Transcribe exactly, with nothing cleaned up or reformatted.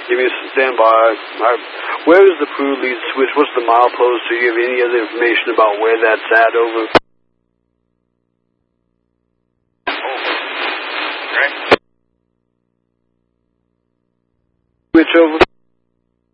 Give me a standby. I, where is the Prue lead switch? What's the milepost? Do you have any other information about where that's at? Over. Right. Switch over.